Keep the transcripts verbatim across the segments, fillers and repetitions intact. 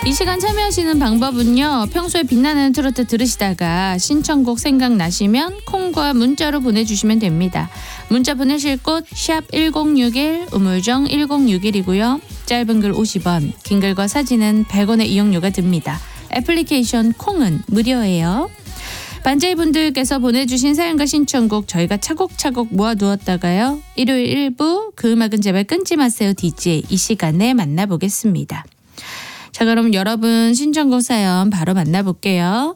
이 시간 참여하시는 방법은요. 평소에 빛나는 트로트 들으시다가 신청곡 생각나시면 콩과 문자로 보내주시면 됩니다. 문자 보내실 곳 샵 일공육일 우물정 일공육일이고요. 짧은 글 오십 원, 긴 글과 사진은 백 원의 이용료가 듭니다. 애플리케이션 콩은 무료예요. 반제이분들께서 보내주신 사연과 신청곡 저희가 차곡차곡 모아두었다가요. 일요일 일 부 그 음악은 제발 끊지 마세요 디제이 이 시간에 만나보겠습니다. 자, 그럼 여러분 신청곡 사연 바로 만나볼게요.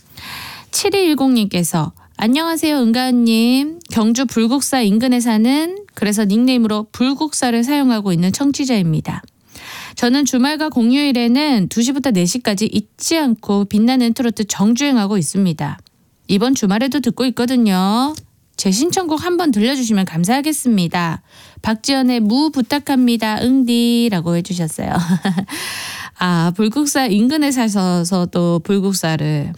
칠이일공님께서 안녕하세요 은가은님. 경주 불국사 인근에 사는 그래서 닉네임으로 불국사를 사용하고 있는 청취자입니다. 저는 주말과 공휴일에는 두 시부터 네 시까지 잊지 않고 빛나는 트로트 정주행하고 있습니다. 이번 주말에도 듣고 있거든요. 제 신청곡 한번 들려주시면 감사하겠습니다. 박지연의 무 부탁합니다. 응디라고 해주셨어요. 아, 불국사 인근에 사셔서도 불국사를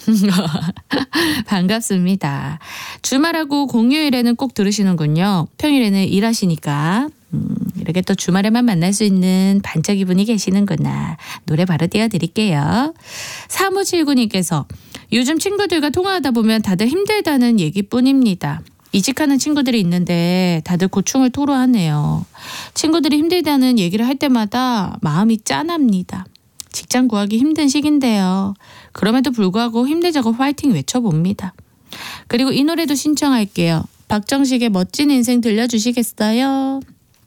반갑습니다. 주말하고 공휴일에는 꼭 들으시는군요. 평일에는 일하시니까 음, 이렇게 또 주말에만 만날 수 있는 반짝이 분이 계시는구나. 노래 바로 띄워드릴게요. 삼오칠구님께서 요즘 친구들과 통화하다 보면 다들 힘들다는 얘기뿐입니다. 이직하는 친구들이 있는데 다들 고충을 토로하네요. 친구들이 힘들다는 얘기를 할 때마다 마음이 짠합니다. 직장 구하기 힘든 시기인데요. 그럼에도 불구하고 힘내자고 화이팅 외쳐봅니다. 그리고 이 노래도 신청할게요. 박정식의 멋진 인생 들려주시겠어요?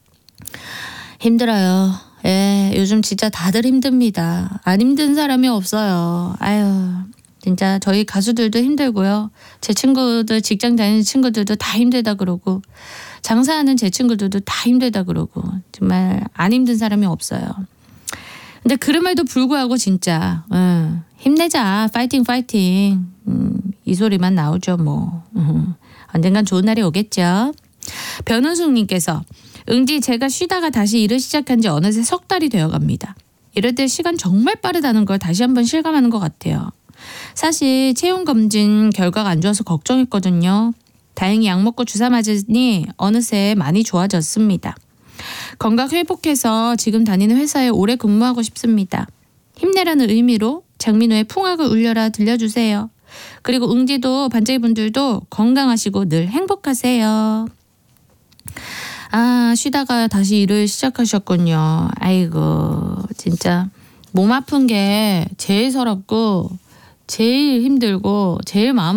힘들어요. 예, 요즘 진짜 다들 힘듭니다. 안 힘든 사람이 없어요. 아유, 진짜 저희 가수들도 힘들고요. 제 친구들, 직장 다니는 친구들도 다 힘들다 그러고 장사하는 제 친구들도 다 힘들다 그러고 정말 안 힘든 사람이 없어요. 근데 그럼에도 불구하고 진짜 음, 힘내자. 파이팅 파이팅. 음, 이 소리만 나오죠 뭐. 음, 언젠간 좋은 날이 오겠죠. 변은숙님께서 응디 제가 쉬다가 다시 일을 시작한 지 어느새 석 달이 되어갑니다. 이럴 때 시간 정말 빠르다는 걸 다시 한번 실감하는 것 같아요. 사실 체온검진 결과가 안 좋아서 걱정했거든요. 다행히 약 먹고 주사 맞으니 어느새 많이 좋아졌습니다. 건강 회복해서 지금 다니는 회사에 오래 근무하고 싶습니다. 힘내라는 의미로 장민호의 풍악을 울려라 들려주세요. 그리고 응디도 반짝이분들도 건강하시고 늘 행복하세요. 아, 쉬다가 다시 일을 시작하셨군요. 아이고 진짜 몸 아픈 게 제일 서럽고 제일 힘들고 제일 마음